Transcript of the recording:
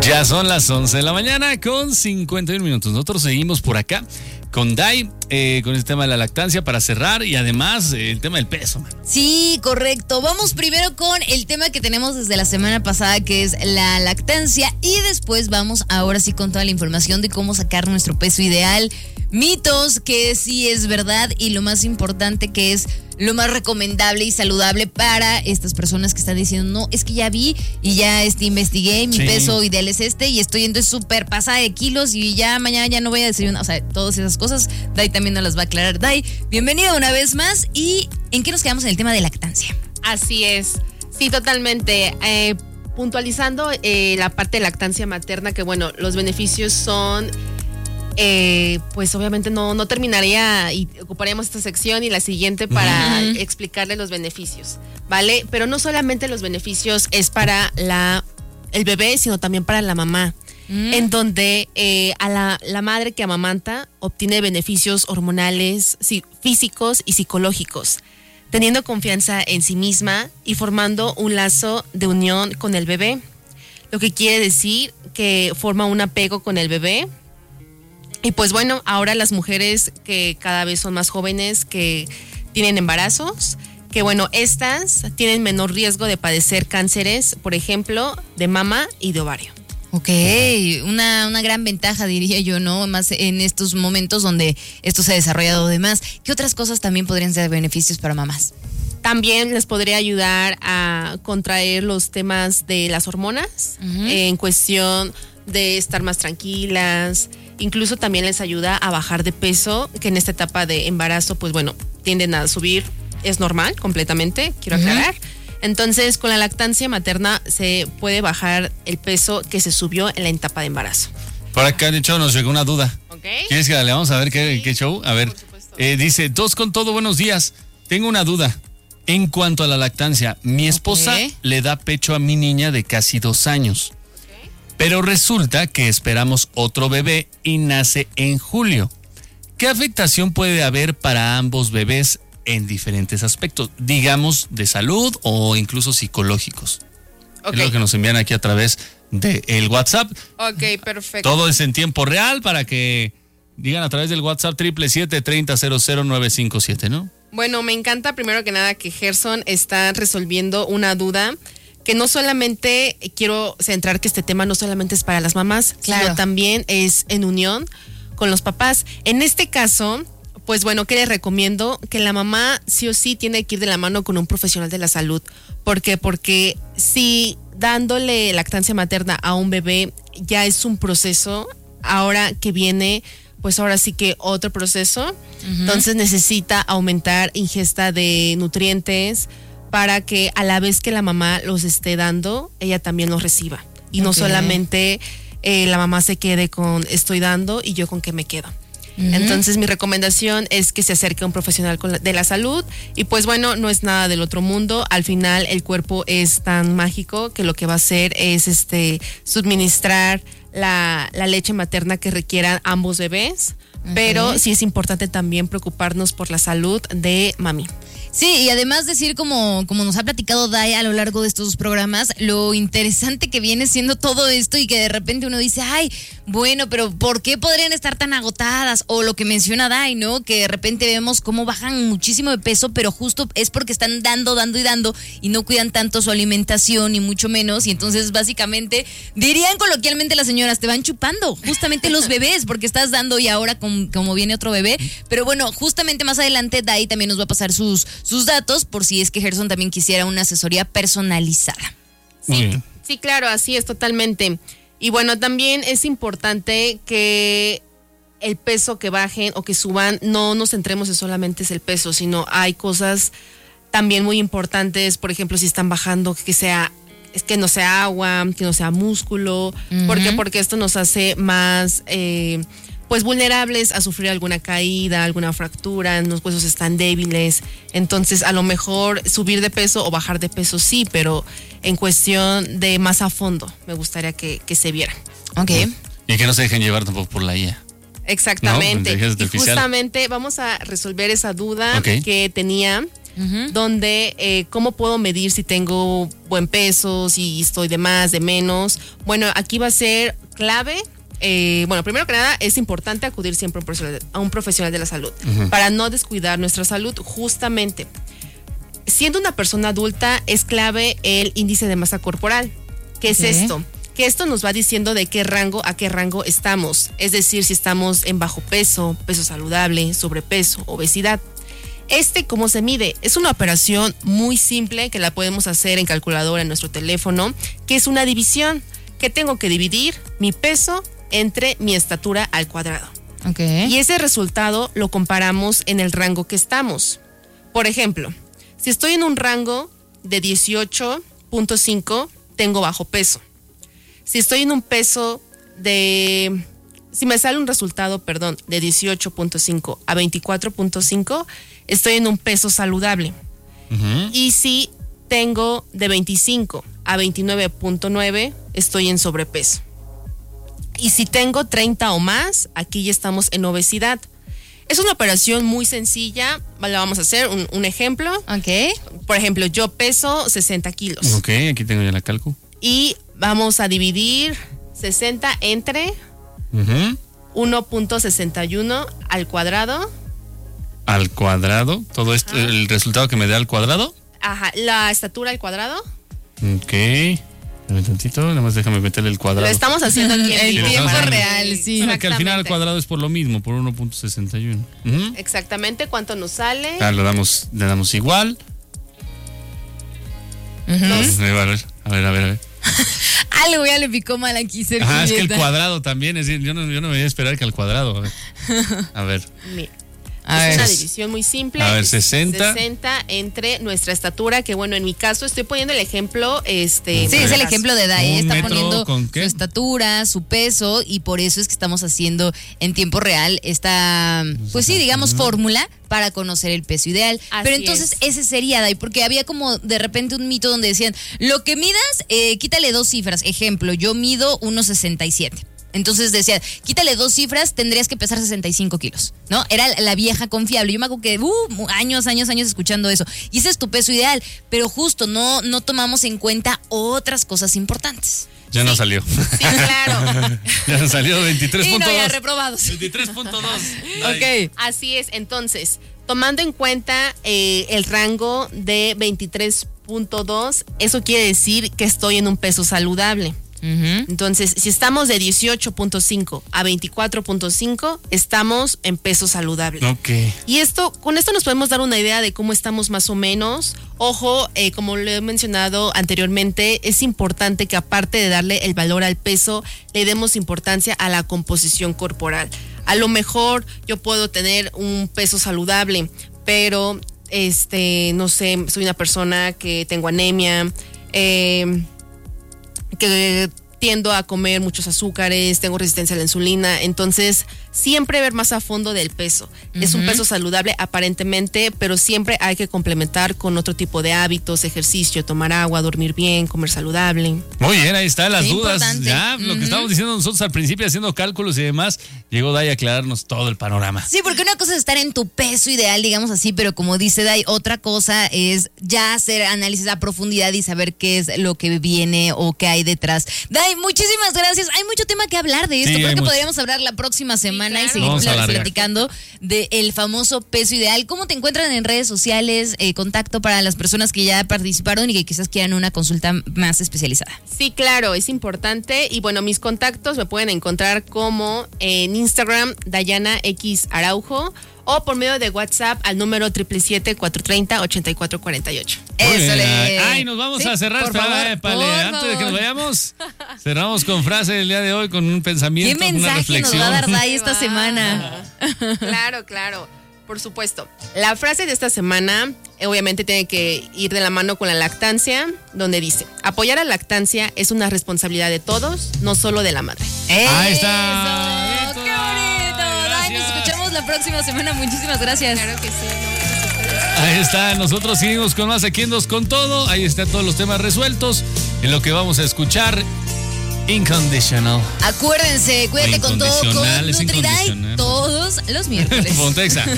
Ya son las 11 de la mañana con 51 minutos. Nosotros seguimos por acá con Dai, con el tema de la lactancia para cerrar y además el tema del peso, man. Sí, correcto. Vamos primero con el tema que tenemos desde la semana pasada, que es la lactancia, y después vamos ahora sí con toda la información de cómo sacar nuestro peso ideal, mitos que sí es verdad y lo más importante que es lo más recomendable y saludable para estas personas que están diciendo, no, es que ya vi y ya investigué, mi peso ideal es y estoy en súper pasada de kilos y ya mañana ya no voy a desayunar, o sea, todas esas cosas, Dai también nos las va a aclarar. Dai, bienvenida una vez más. ¿Y en qué nos quedamos en el tema de lactancia? Así es, sí, totalmente. Puntualizando la parte de lactancia materna, que bueno, los beneficios son... pues obviamente no terminaría y ocuparíamos esta sección y la siguiente para explicarle los beneficios, ¿vale? Pero no solamente los beneficios es para el bebé, sino también para la mamá, en donde a la madre que amamanta obtiene beneficios hormonales, físicos y psicológicos, teniendo confianza en sí misma y formando un lazo de unión con el bebé, lo que quiere decir que forma un apego con el bebé. Y pues bueno, ahora las mujeres que cada vez son más jóvenes, que tienen embarazos, que bueno, estas tienen menor riesgo de padecer cánceres, por ejemplo, de mama y de ovario. Ok, una gran ventaja, diría yo, ¿no? Más en estos momentos donde esto se ha desarrollado de más. ¿Qué otras cosas también podrían ser beneficios para mamás? También les podría ayudar a contraer los temas de las hormonas, en cuestión de estar más tranquilas. Incluso también les ayuda a bajar de peso, que en esta etapa de embarazo, pues bueno, tienden a subir, es normal completamente, quiero aclarar. Entonces, con la lactancia materna se puede bajar el peso que se subió en la etapa de embarazo. Por acá, de hecho, nos llegó una duda. Okay. ¿Quieres que le vamos a ver qué show? A ver, dice, todos con todo, buenos días. Tengo una duda. En cuanto a la lactancia, mi esposa le da pecho a mi niña de casi 2 años. Pero resulta que esperamos otro bebé y nace en julio. ¿Qué afectación puede haber para ambos bebés en diferentes aspectos? Digamos, de salud o incluso psicológicos. Es lo que nos envían aquí a través del WhatsApp. Ok, perfecto. Todo es en tiempo real para que digan a través del WhatsApp 777-30-00957, ¿no? Bueno, me encanta primero que nada que Gerson está resolviendo una duda que no solamente, quiero centrar que este tema no solamente es para las mamás, sino también es en unión con los papás. En este caso, pues bueno, ¿qué les recomiendo? Que la mamá sí o sí tiene que ir de la mano con un profesional de la salud. ¿Por qué? Porque si dándole lactancia materna a un bebé ya es un proceso, ahora que viene, pues ahora sí que otro proceso, entonces necesita aumentar ingesta de nutrientes, para que a la vez que la mamá los esté dando, ella también los reciba. Y no solamente la mamá se quede con estoy dando y yo con qué me quedo. Entonces mi recomendación es que se acerque a un profesional de la salud y pues bueno, no es nada del otro mundo. Al final el cuerpo es tan mágico que lo que va a hacer es suministrar la leche materna que requieran ambos bebés. Pero sí es importante también preocuparnos por la salud de mami. Sí, y además decir como nos ha platicado Dai a lo largo de estos programas, lo interesante que viene siendo todo esto y que de repente uno dice, ay, bueno, pero ¿por qué podrían estar tan agotadas? O lo que menciona Dai, ¿no? Que de repente vemos cómo bajan muchísimo de peso, pero justo es porque están dando y no cuidan tanto su alimentación ni mucho menos, y entonces básicamente dirían coloquialmente las señoras, te van chupando justamente los bebés porque estás dando y ahora como viene otro bebé, pero bueno, justamente más adelante Dai también nos va a pasar sus datos por si es que Gerson también quisiera una asesoría personalizada. Sí, claro, así es totalmente. Y bueno, también es importante que el peso que bajen o que suban, no nos centremos en solamente es el peso, sino hay cosas también muy importantes, por ejemplo, si están bajando, que no sea agua, que no sea músculo, porque esto nos hace más pues vulnerables a sufrir alguna caída, alguna fractura, los huesos están débiles, entonces a lo mejor subir de peso o bajar de peso sí, pero en cuestión de más a fondo me gustaría que se viera. Ok. Y que no se dejen llevar tampoco por la IA. Exactamente. No, y justamente vamos a resolver esa duda que tenía donde cómo puedo medir si tengo buen peso, si estoy de más, de menos. Bueno, aquí va a ser clave. Primero que nada, es importante acudir siempre a un profesional de la salud para no descuidar nuestra salud. Justamente, siendo una persona adulta, es clave el índice de masa corporal. ¿Qué es esto? Que esto nos va diciendo de a qué rango estamos. Es decir, si estamos en bajo peso, peso saludable, sobrepeso, obesidad. ¿Cómo se mide? Es una operación muy simple que la podemos hacer en calculadora en nuestro teléfono, que es una división, que tengo que dividir mi peso entre mi estatura al cuadrado. Y ese resultado lo comparamos en el rango que estamos. Por ejemplo, si estoy en un rango de 18.5, tengo bajo peso. Si estoy en un peso si me sale un resultado, de 18.5 a 24.5, estoy en un peso saludable. Y si tengo de 25 a 29.9, estoy en sobrepeso. Y si tengo 30 o más, aquí ya estamos en obesidad. Es una operación muy sencilla. La vamos a hacer un ejemplo. Por ejemplo, yo peso 60 kilos. Aquí tengo ya la calco. Y vamos a dividir 60 entre 1.61 al cuadrado. ¿Al cuadrado? ¿Todo esto, el resultado que me da al cuadrado? Ajá, la estatura al cuadrado. Un tantito, nada más déjame meterle el cuadrado. Lo estamos haciendo aquí en tiempo real, sí. Que al final al cuadrado es por lo mismo, por 1.61. Exactamente, ¿cuánto nos sale? Le damos igual. A ver. Algo ya le picó mal aquí, es que el cuadrado también, es decir, yo no me voy a esperar que al cuadrado. A ver. Mira. Es una división muy simple. A ver, 60 entre nuestra estatura, que bueno, en mi caso estoy poniendo el ejemplo. Sí, es el ejemplo de Dai. Está poniendo su estatura, su peso, y por eso es que estamos haciendo en tiempo real esta, fórmula para conocer el peso ideal. Pero entonces ese sería, Dai, porque había como de repente un mito donde decían, lo que midas, quítale 2 cifras. Ejemplo, yo mido 1.67. Entonces decía, quítale 2 cifras, tendrías que pesar 65 kilos, ¿no? Era la vieja confiable. Yo me acuerdo que años escuchando eso. Y ese es tu peso ideal, pero justo no tomamos en cuenta otras cosas importantes. Ya no salió. Sí, claro. Ya nos salió 23.2. Y no, ya reprobados. 23.2. Así es. Entonces, tomando en cuenta el rango de 23.2, eso quiere decir que estoy en un peso saludable. Entonces, si estamos de 18.5 a 24.5, estamos en peso saludable. Y con esto nos podemos dar una idea de cómo estamos más o menos. Ojo, como lo he mencionado anteriormente, es importante que aparte de darle el valor al peso, le demos importancia a la composición corporal. A lo mejor yo puedo tener un peso saludable, pero no sé, soy una persona que tengo anemia, que tiendo a comer muchos azúcares, tengo resistencia a la insulina, entonces siempre ver más a fondo del peso. Es un peso saludable aparentemente, pero siempre hay que complementar con otro tipo de hábitos, ejercicio, tomar agua, dormir bien, comer saludable. Muy bien, ahí están las dudas. Importante. Ya, lo que estábamos diciendo nosotros al principio, haciendo cálculos y demás, llegó Dai a aclararnos todo el panorama. Sí, porque una cosa es estar en tu peso ideal, digamos así, pero como dice Dai, otra cosa es ya hacer análisis a profundidad y saber qué es lo que viene o qué hay detrás. Dai, muchísimas gracias. Hay mucho tema que hablar de esto. Creo que podríamos hablar la próxima semana y seguir platicando del famoso peso ideal. ¿Cómo te encuentran en redes sociales? Contacto para las personas que ya participaron y que quizás quieran una consulta más especializada. Sí, claro, es importante. Y bueno, mis contactos me pueden encontrar como en Instagram, Dayana X Araujo, o por medio de WhatsApp al número 777-430-8448. Eso le. Ay, nos vamos a cerrar. Antes de que nos vayamos, cerramos con frase del día de hoy, con un pensamiento, ¿qué mensaje una reflexión nos va a dar Dai esta semana? Claro, por supuesto. La frase de esta semana obviamente tiene que ir de la mano con la lactancia, donde dice: apoyar a la lactancia es una responsabilidad de todos, no solo de la madre. Ahí está. ¡Qué bonito! Dai, nos escuchamos la próxima semana. Muchísimas gracias. Claro que sí. Ahí está, nosotros seguimos con más aquí en Dos con Todo. Ahí están todos los temas resueltos. En lo que vamos a escuchar, Inconditional. Acuérdense, cuídate con todo, con Nutri-Dai todos los miércoles. Pontexa.